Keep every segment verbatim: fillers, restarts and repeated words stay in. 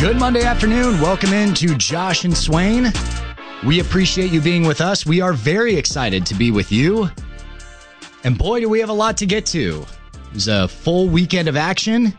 Good Monday afternoon. Welcome in to Josh and Swain. We appreciate you being with us. We are very excited to be with you. And boy, do we have a lot to get to. It was a full weekend of action.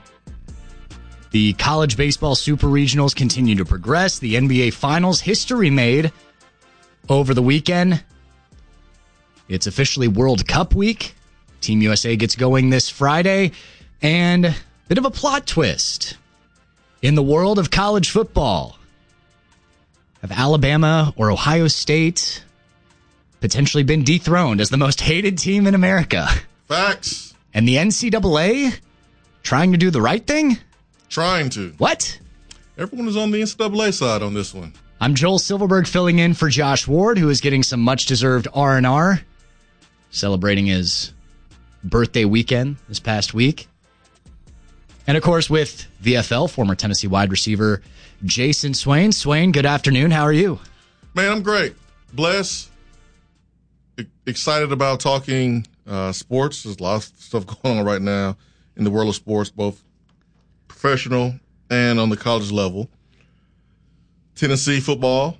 The college baseball super regionals continue to progress. The N B A Finals history made over the weekend. It's officially World Cup week. Team U S A gets going this Friday. And a bit of a plot twist in the world of college football. Have Alabama or Ohio State potentially been dethroned as the most hated team in America? Facts. And the N C double A trying to do the right thing? Trying to. What? Everyone is on the N C double A side on this one. I'm Joel Silverberg filling in for Josh Ward, who is getting some much-deserved R and R, celebrating his birthday weekend this past week. And, of course, with V F L, former Tennessee wide receiver Jason Swain. Swain, good afternoon. How are you? Man, I'm great. Blessed. E- excited about talking uh, sports. There's a lot of stuff going on right now in the world of sports, both professional and on the college level. Tennessee football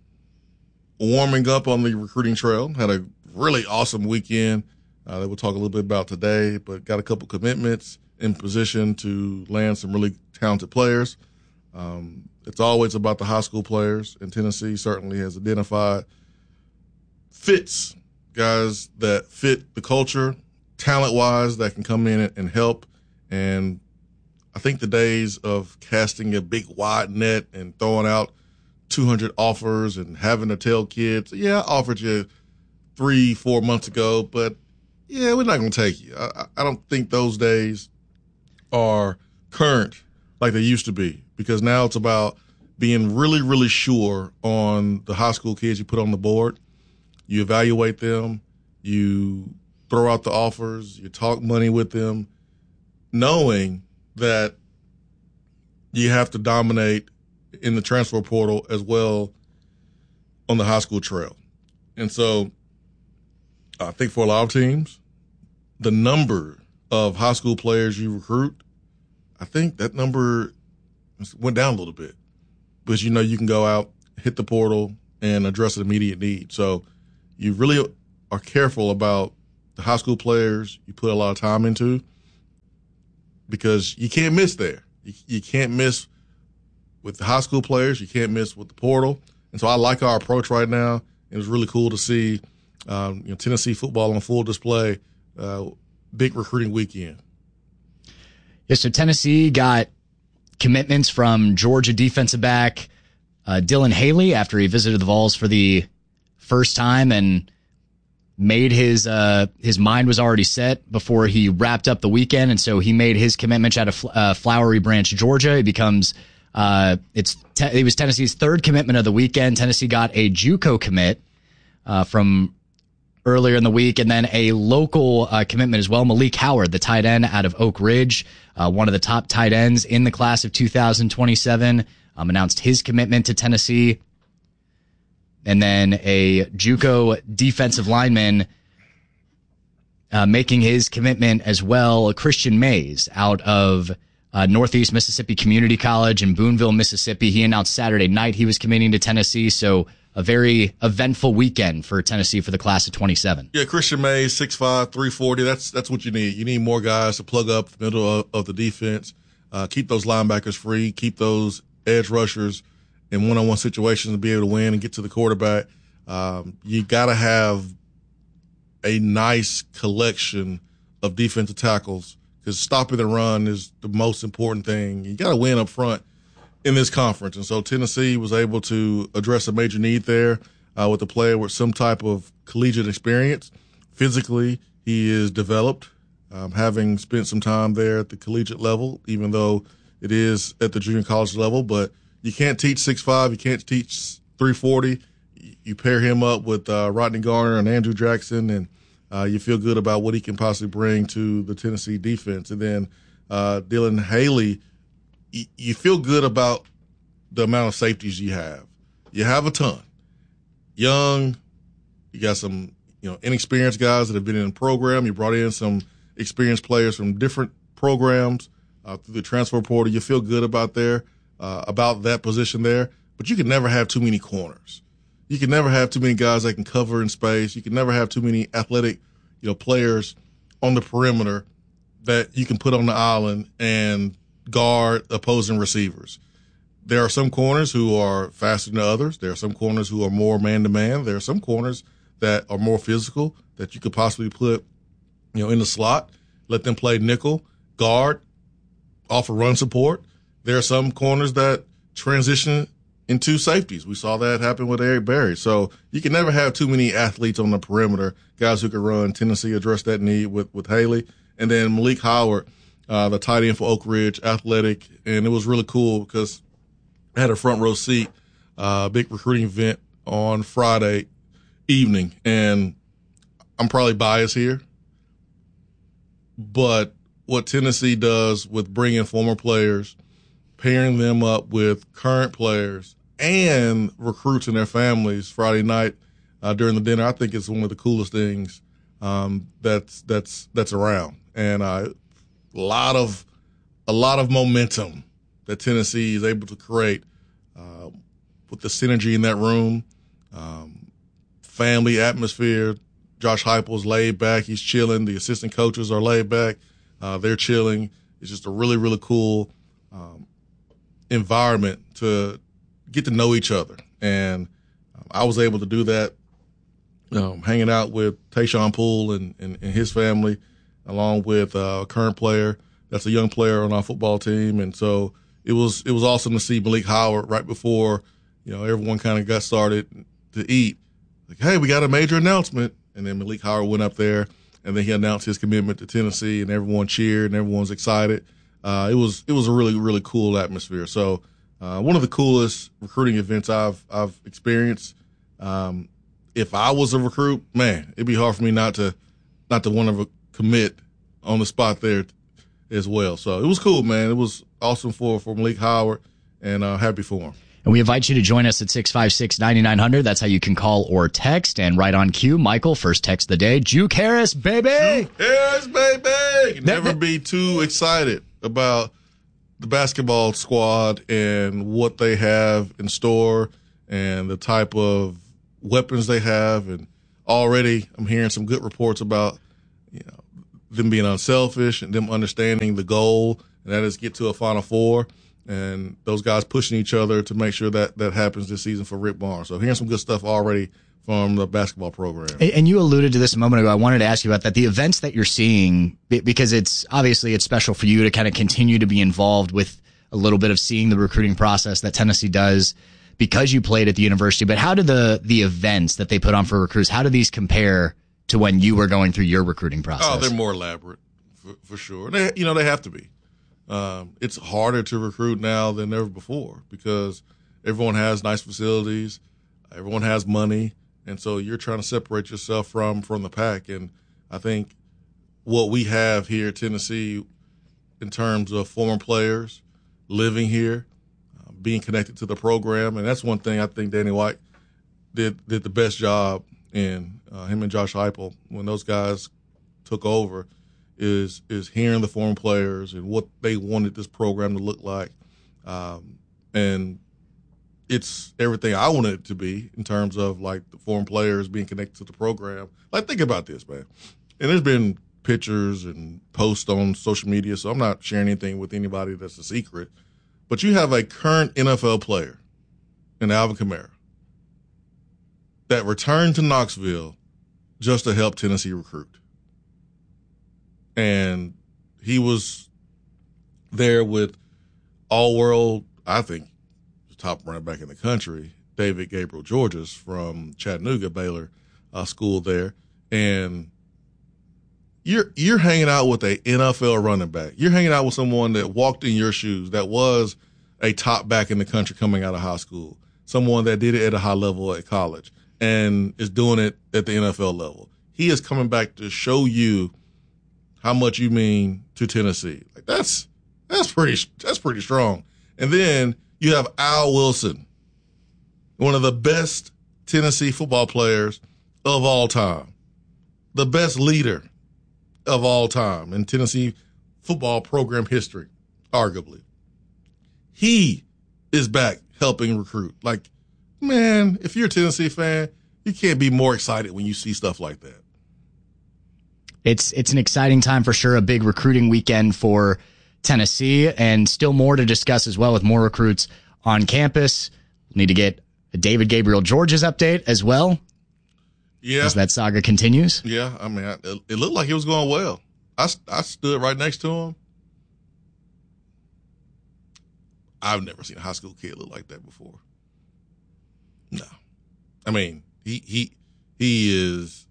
warming up on the recruiting trail. Had a really awesome weekend uh, that we'll talk a little bit about today, but got a couple commitments in position to land some really talented players. Um, it's always about the high school players, and Tennessee certainly has identified fits, guys that fit the culture, talent-wise, that can come in and help. And I think the days of casting a big wide net and throwing out two hundred offers and having to tell kids, yeah, I offered you three, four months ago, but yeah, we're not going to take you. I, I don't think those days are current like they used to be, because now it's about being really, really sure on the high school kids you put on the board. You evaluate them, you throw out the offers, you talk money with them, knowing that you have to dominate in the transfer portal as well on the high school trail. And so I think for a lot of teams, the number of high school players you recruit, I think that number went down a little bit. Because, you know, you can go out, hit the portal, and address an immediate need. So you really are careful about the high school players you put a lot of time into, because you can't miss there. You, you can't miss with the high school players. You can't miss with the portal. And so I like our approach right now. It was really cool to see um, you know, Tennessee football on full display. Uh, big recruiting weekend. Yeah, so Tennessee got commitments from Georgia defensive back uh, Dylan Haley after he visited the Vols for the first time and made his uh, his mind was already set before he wrapped up the weekend, and so he made his commitment out of uh, Flowery Branch, Georgia. He becomes uh, it's te- it was Tennessee's third commitment of the weekend. Tennessee got a JUCO commit uh, from earlier in the week, and then a local uh, commitment as well. Malik Howard, the tight end out of Oak Ridge, uh, one of the top tight ends in the class of two thousand twenty-seven, um, announced his commitment to Tennessee. And then a JUCO defensive lineman uh, making his commitment as well, Christian Mays out of uh, Northeast Mississippi Community College in Boonville, Mississippi. He announced Saturday night he was committing to Tennessee, so a very eventful weekend for Tennessee for the class of twenty-seven. Yeah, Christian Mays, six five, three forty. That's that's what you need. You need more guys to plug up the middle of, of the defense, uh, keep those linebackers free, keep those edge rushers in one-on-one situations to be able to win and get to the quarterback. Um, you got to have a nice collection of defensive tackles, because stopping the run is the most important thing. You got to win up front in this conference. And so Tennessee was able to address a major need there uh, with a player with some type of collegiate experience. Physically, he is developed, um, having spent some time there at the collegiate level, even though it is at the junior college level. But you can't teach six five, you can't teach three forty. You pair him up with uh, Rodney Garner and Andrew Jackson, and uh, you feel good about what he can possibly bring to the Tennessee defense. And then uh, Dylan Haley, y- you feel good about the amount of safeties you have. You have a ton. Young, you got some, you know, inexperienced guys that have been in the program. You brought in some experienced players from different programs uh, through the transfer portal. You feel good about there. uh, about that position there, but you can never have too many corners. You can never have too many guys that can cover in space. You can never have too many athletic, you know, players on the perimeter that you can put on the island and guard opposing receivers. There are some corners who are faster than others. There are some corners who are more man-to-man. There are some corners that are more physical that you could possibly put, you know, in the slot, let them play nickel, guard, offer run support. There are some corners that transition into safeties. We saw that happen with Eric Berry. So you can never have too many athletes on the perimeter, guys who can run. Tennessee addressed that need with, with Haley. And then Malik Howard, uh, the tight end for Oak Ridge, athletic. And it was really cool because I had a front row seat, uh, big recruiting event on Friday evening. And I'm probably biased here, but what Tennessee does with bringing former players, pairing them up with current players, and recruits and their families Friday night uh, during the dinner, I think it's one of the coolest things um, that's that's that's around. And uh, a lot of a lot of momentum that Tennessee is able to create uh, with the synergy in that room, um, family atmosphere. Josh Heupel's laid back; he's chilling. The assistant coaches are laid back; uh, they're chilling. It's just a really really cool um, environment to get to know each other. And um, I was able to do that, um, hanging out with Tayshaun Poole and, and, and his family, along with uh, a current player that's a young player on our football team. And so it was it was awesome to see Malik Howard right before, you know, everyone kind of got started to eat. Like, hey, we got a major announcement. And then Malik Howard went up there, and then he announced his commitment to Tennessee, and everyone cheered and everyone was excited. Uh, it was it was a really really cool atmosphere. So uh, one of the coolest recruiting events I've I've experienced. Um, if I was a recruit, man, it'd be hard for me not to not to want to commit on the spot there as well. So it was cool, man. It was awesome for for Malik Howard, and uh, happy for him. And we invite you to join us at six five six, nine nine zero zero. That's how you can call or text. And right on cue, Michael, first text of the day. Juke Harris, baby! Juke Harris, baby! Never be too excited about the basketball squad and what they have in store and the type of weapons they have. And already I'm hearing some good reports about, you know, them being unselfish and them understanding the goal, and that is get to a Final Four. And those guys pushing each other to make sure that that happens this season for Rick Barnes. So hearing some good stuff already from the basketball program. And you alluded to this a moment ago. I wanted to ask you about that. The events that you're seeing, because it's obviously it's special for you to kind of continue to be involved with a little bit of seeing the recruiting process that Tennessee does because you played at the university. But how do the the events that they put on for recruits, how do these compare to when you were going through your recruiting process? Oh, they're more elaborate for, for sure. They, you know, they have to be. Um, it's harder to recruit now than ever before because everyone has nice facilities, everyone has money, and so you're trying to separate yourself from from the pack. And I think what we have here at Tennessee in terms of former players living here, uh, being connected to the program, and that's one thing I think Danny White did did the best job in, uh, him and Josh Heupel, when those guys took over, is is hearing the former players and what they wanted this program to look like. Um, and it's everything I wanted it to be in terms of, like, the former players being connected to the program. Like, think about this, man. And there's been pictures and posts on social media, so I'm not sharing anything with anybody that's a secret. But you have a current N F L player in Alvin Kamara that returned to Knoxville just to help Tennessee recruit. And he was there with all-world, I think, the top running back in the country, David Gabriel Georges from Chattanooga, Baylor uh, school there. And you're you're hanging out with a N F L running back. You're hanging out with someone that walked in your shoes, that was a top back in the country coming out of high school, someone that did it at a high level at college and is doing it at the N F L level. He is coming back to show you how much you mean to Tennessee. Like that's that's pretty that's pretty strong. And then you have Al Wilson, one of the best Tennessee football players of all time, the best leader of all time in Tennessee football program history, arguably. He is back helping recruit. Like, man, if you're a Tennessee fan, you can't be more excited when you see stuff like that. It's it's an exciting time for sure, a big recruiting weekend for Tennessee, and still more to discuss as well with more recruits on campus. We'll need to get a David Gabriel George's update as well. Yeah. As that saga continues. Yeah, I mean, it, it looked like it was going well. I, I stood right next to him. I've never seen a high school kid look like that before. No. I mean, he he he is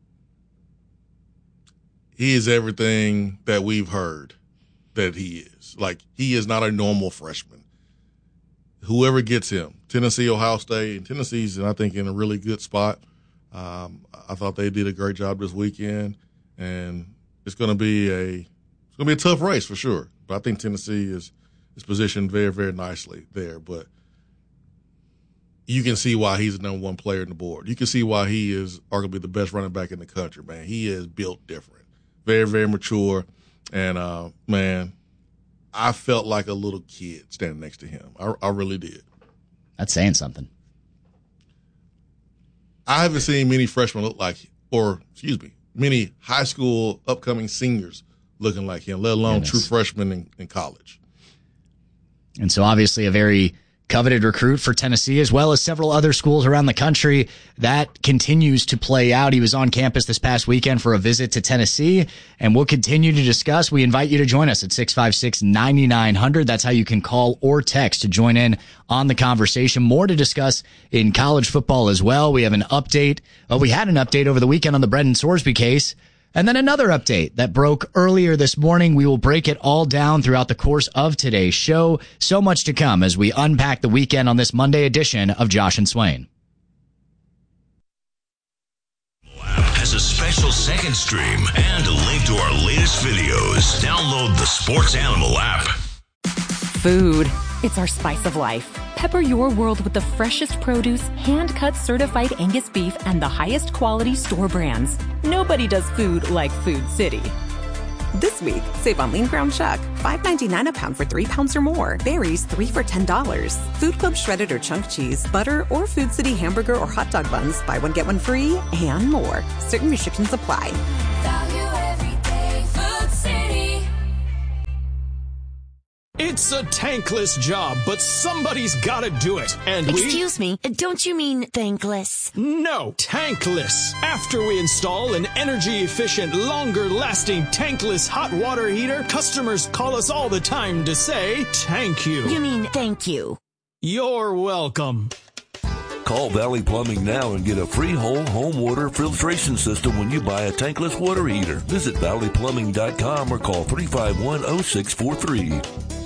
he is everything that we've heard that he is. Like, he is not a normal freshman. Whoever gets him, Tennessee, Ohio State, and Tennessee's, I think, in a really good spot. Um, I thought they did a great job this weekend, and it's going to be a it's going to be a tough race for sure. But I think Tennessee is is positioned very, very nicely there. But you can see why he's the number one player on the board. You can see why he is arguably the best running back in the country, man. He is built different, very, very mature, and uh, man, I felt like a little kid standing next to him. I, I really did. That's saying something. I haven't seen many freshmen look like, or excuse me, many high school upcoming seniors looking like him, let alone Goodness. true freshmen in, in college. And so obviously a very coveted recruit for Tennessee, as well as several other schools around the country. That continues to play out. He was on campus this past weekend for a visit to Tennessee, and we'll continue to discuss. We invite you to join us at six five six, nine nine zero zero. That's how you can call or text to join in on the conversation. More to discuss in college football as well. We have an update. Well, we had an update over the weekend on the Brendan Sorsby case. And then another update that broke earlier this morning. We will break it all down throughout the course of today's show. So much to come as we unpack the weekend on this Monday edition of Josh and Swain. Has a special second stream and a link to our latest videos. Download the Sports Animal app. Food. It's our spice of life. Pepper your world with the freshest produce, hand-cut certified Angus beef, and the highest quality store brands. Nobody does food like Food City. This week, save on lean ground chuck, five ninety-nine a pound for three pounds or more. Berries, three for ten dollars. Food Club shredded or chunk cheese, butter, or Food City hamburger or hot dog buns, buy one, get one free, and more. Certain restrictions apply. Value every day, Food City. It's a tankless job, but somebody's gotta do it. And we... Excuse me, don't you mean thankless? No, tankless. After we install an energy-efficient, longer-lasting tankless hot water heater, customers call us all the time to say, thank you. You mean thank you. You're welcome. Call Valley Plumbing now and get a free whole home water filtration system when you buy a tankless water heater. Visit valley plumbing dot com or call three five one, oh six four three.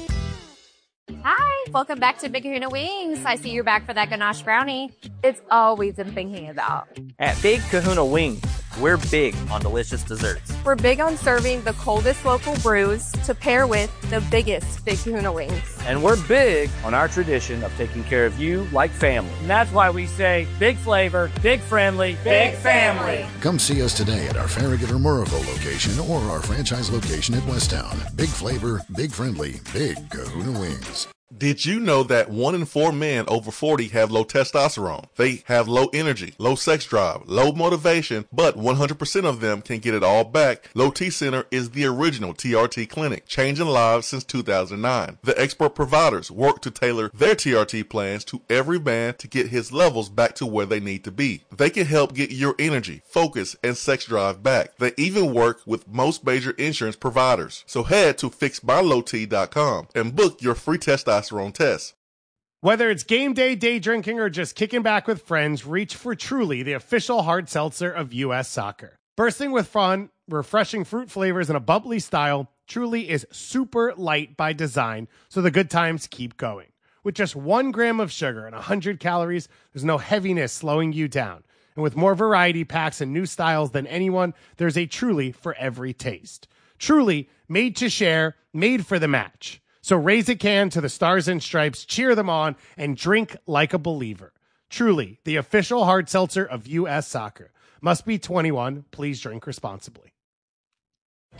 Hi, welcome back to Big Kahuna Wings. I see you're back for that ganache brownie. It's always been thinking about. At Big Kahuna Wings, we're big on delicious desserts. We're big on serving the coldest local brews to pair with the biggest Big Kahuna Wings. And we're big on our tradition of taking care of you like family. And that's why we say big flavor, big friendly, big family. Come see us today at our Farragut or Murrayville location or our franchise location at Westtown. Big flavor, big friendly, Big Kahuna Wings. Did you know that one in four men over forty have low testosterone? They have low energy, low sex drive, low motivation, but one hundred percent of them can get it all back. Low T Center is the original T R T clinic, changing lives since two thousand nine. The expert providers work to tailor their T R T plans to every man to get his levels back to where they need to be. They can help get your energy, focus, and sex drive back. They even work with most major insurance providers. So head to fix my low t dot com and book your free testosterone test. Whether it's game day, day drinking, or just kicking back with friends, reach for Truly, the official hard seltzer of U S Soccer. Bursting with fun, refreshing fruit flavors, and a bubbly style, Truly is super light by design, so the good times keep going. With just one gram of sugar and one hundred calories, there's no heaviness slowing you down. And with more variety packs and new styles than anyone, there's a Truly for every taste. Truly, made to share, made for the match. So raise a can to the Stars and Stripes, cheer them on, and drink like a believer. Truly, the official hard seltzer of U S Soccer. Must be twenty-one. Please drink responsibly.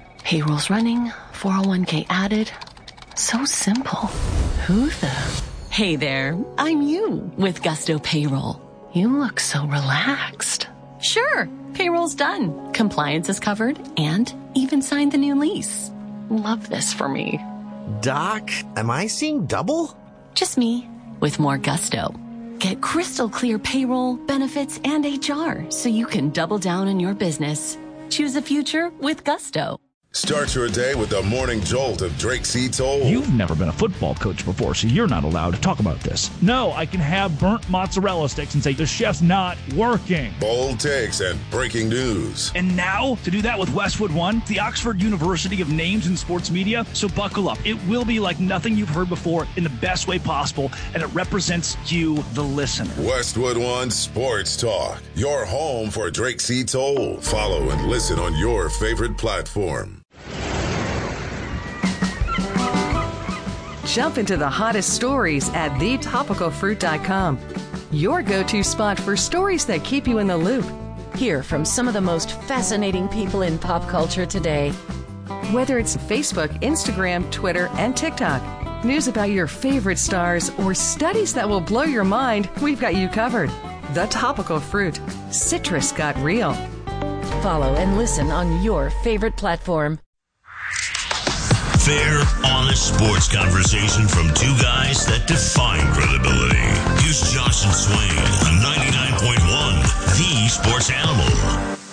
Payroll's running, four oh one k added. So simple. Who the... Hey there, I'm you with Gusto Payroll. You look so relaxed. Sure, payroll's done, compliance is covered, and even signed the new lease. Love this for me. Doc, am I seeing double? Just me with more gusto. Get crystal clear payroll, benefits, and H R so you can double down on your business. Choose a future with Gusto. Start your day with the morning jolt of Drake C. Toll. You've never been a football coach before, so you're not allowed to talk about this. No, I can have burnt mozzarella sticks and say the chef's not working. Bold takes and breaking news. And now, to do that with Westwood One, the Oxford University of names in sports media. So buckle up. It will be like nothing you've heard before in the best way possible, and it represents you, the listener. Westwood One Sports Talk, your home for Drake C. Toll. Follow and listen on your favorite platform. Jump into the hottest stories at the topical fruit dot com. Your go-to spot for stories that keep you in the loop. Hear from some of the most fascinating people in pop culture today. Whether it's Facebook, Instagram, Twitter, and TikTok, news about your favorite stars, or studies that will blow your mind, we've got you covered. The Topical Fruit. Citrus got real. Follow and listen on your favorite platform. Fair, honest sports conversation from two guys that define credibility. Here's Josh and Swain on ninety-nine point one, The Sports Animal.